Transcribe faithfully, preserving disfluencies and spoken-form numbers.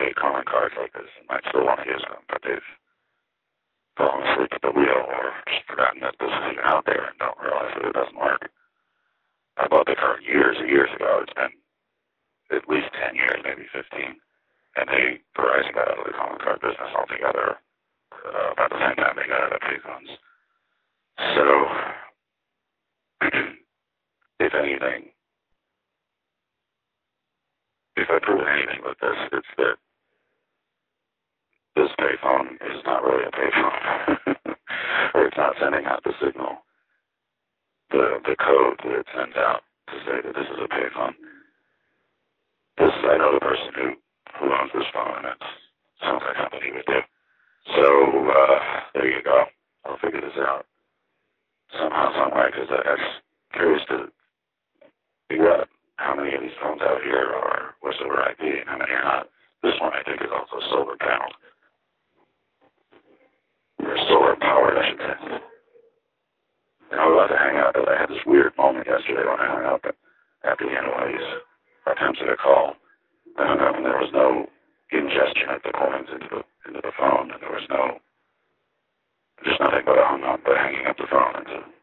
prepaid calling cards like this and might still want to use them, but they've fallen asleep at the wheel or just forgotten that this is even out there and don't realize that it doesn't work. I bought the card years and years ago. It's been at least ten years, maybe fifteen. And they, Verizon got out of the calling card business altogether uh, about the same time they got out of payphones. So, if anything, if I prove anything with this, it's that this payphone is not really a payphone, or it's not sending out the signal, the the code that it sends out to say that this is a payphone. This, I know the person who, who owns this phone, and it sounds like something he would do. So, uh, there you go. I'll figure this out somehow, some way, because I was curious to figure out how many of these phones out here are voice over I P and how many are not. This one, I think, is also solar paneled. Or solar powered, I should say. And I was about to hang up, but I had this weird moment yesterday when I hung up after the end of one of these attempts at a call. I hung up and there was no ingestion of the coins into the into the phone, and there was no just nothing but a hung up, but hanging up the phone into